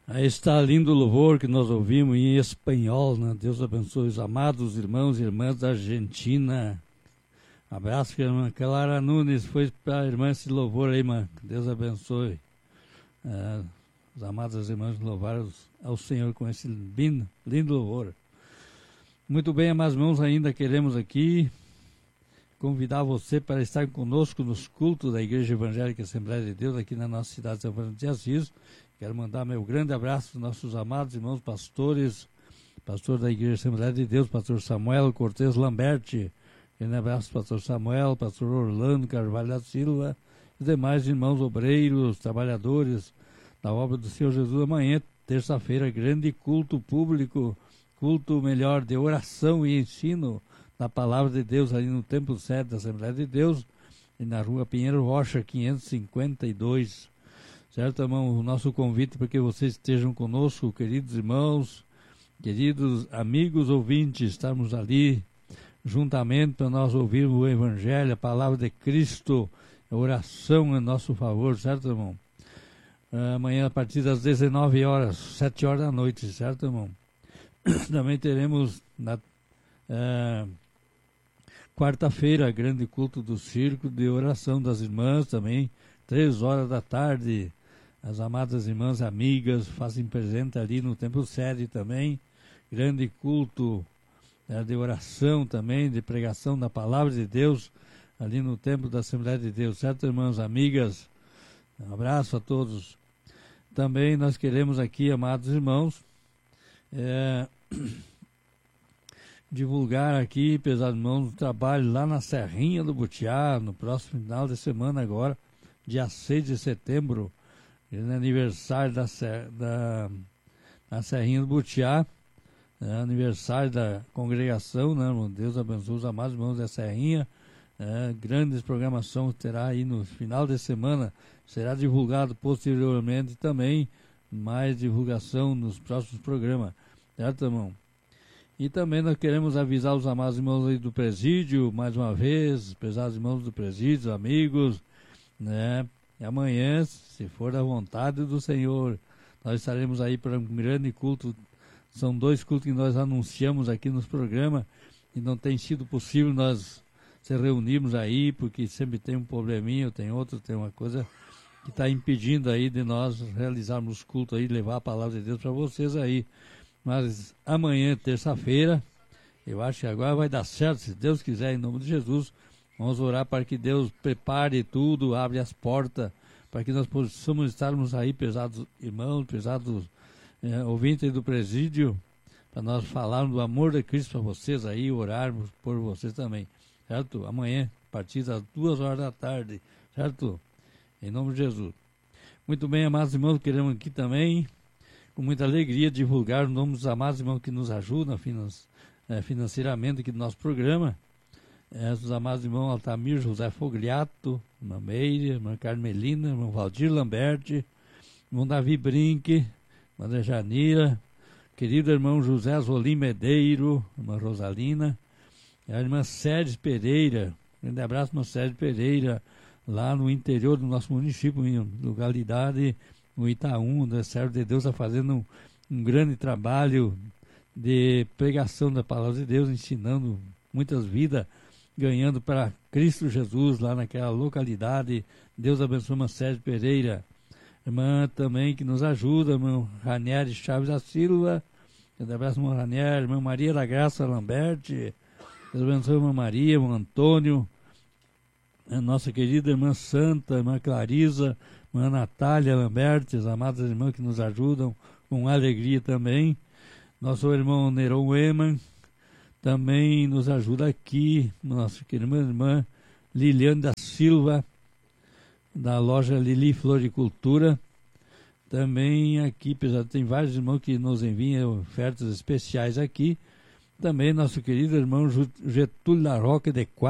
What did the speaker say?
Aí está lindo o louvor que nós ouvimos em espanhol, né? Deus abençoe os amados irmãos e irmãs da Argentina. Abraço que a irmã Clara Nunes foi para a irmã esse louvor aí, irmã. Deus abençoe. Os amados irmãos louvaram ao Senhor com esse lindo louvor. Muito bem, amados irmãos, ainda queremos aqui convidar você para estar conosco nos cultos da Igreja Evangélica Assembleia de Deus aqui na nossa cidade de São Francisco de Assis. Quero mandar meu grande abraço aos nossos amados irmãos pastores, pastor da Igreja Assembleia de Deus, pastor Samuel Cortes Lamberti. Grande abraço, pastor Samuel, pastor Orlando Carvalho da Silva, e demais irmãos obreiros, trabalhadores da obra do Senhor Jesus. Amanhã, terça-feira, grande culto público, culto melhor de oração e ensino da Palavra de Deus ali no Templo Sede da Assembleia de Deus, e na rua Pinheiro Rocha, 552. Certo, irmão? O nosso convite para que vocês estejam conosco, queridos irmãos, queridos amigos ouvintes, estamos ali juntamente para nós ouvirmos o Evangelho, a Palavra de Cristo, a oração em nosso favor, certo, irmão? Amanhã, a partir das 19 horas, 7 horas da noite, certo, irmão? Também teremos na quarta-feira, grande culto do circo de oração das irmãs, também, 3 horas da tarde. As amadas irmãs amigas fazem presente ali no Templo Sede também. Grande culto de oração também, de pregação da Palavra de Deus, ali no Templo da Assembleia de Deus. Certo, irmãs amigas? Um abraço a todos. Também nós queremos aqui, amados irmãos, divulgar aqui, pesados irmãos, o trabalho lá na Serrinha do Butiá, no próximo final de semana agora, dia 6 de setembro, aniversário da Serrinha do Butiá, aniversário da congregação, né, irmão? Deus abençoe os amados irmãos da Serrinha. Grandes programação terá aí no final de semana, será divulgado posteriormente também, mais divulgação nos próximos programas, certo, irmão? E também nós queremos avisar os amados irmãos aí do presídio, mais uma vez, pesados irmãos do presídio, amigos, né? E amanhã, se for da vontade do Senhor, nós estaremos aí para um grande culto. São 2 cultos que nós anunciamos aqui nos programas e não tem sido possível nós se reunirmos aí, porque sempre tem um probleminha, tem outro, tem uma coisa que está impedindo aí de nós realizarmos culto aí, levar a palavra de Deus para vocês aí. Mas amanhã, terça-feira, eu acho que agora vai dar certo, se Deus quiser, em nome de Jesus. Vamos orar para que Deus prepare tudo, abre as portas, para que nós possamos estarmos aí, pesados irmãos, pesados ouvintes do presídio, para nós falarmos do amor de Cristo para vocês aí, orarmos por vocês também, certo? Amanhã, a partir das 2 horas da tarde, certo? Em nome de Jesus. Muito bem, amados irmãos, queremos aqui também, com muita alegria, divulgar o nome dos amados irmãos que nos ajudam financeiramente aqui do nosso programa. Os amados irmãos Altamir José Fogliato, irmã Meire, irmã Carmelina, irmão Valdir Lamberti, irmão Davi Brinque, irmã Janira, querido irmão José Zolim Medeiro, irmã Rosalina, a irmã Sérgio Pereira, grande abraço, irmã Sérgio Pereira, lá no interior do nosso município, em localidade, no Itaú, onde o servo de Deus está fazendo um grande trabalho de pregação da palavra de Deus, ensinando muitas vidas, ganhando para Cristo Jesus lá naquela localidade. Deus abençoe a irmã Sérgio Pereira, irmã também que nos ajuda, irmão Ranieri Chaves da Silva, grande abraço, irmão Ranieri, irmã Maria da Graça Lamberti, Deus abençoe a irmã Maria, irmão Antônio, a nossa querida irmã Santa, irmã Clarisa, irmã Natália Lamberti, as amadas irmãs que nos ajudam com alegria também, nosso irmão Neron Eman, também nos ajuda aqui, nossa querida irmã Liliane da Silva, da loja Lili Floricultura. Também aqui, apesar de tem vários irmãos que nos enviam ofertas especiais aqui. Também nosso querido irmão Getúlio da Roca de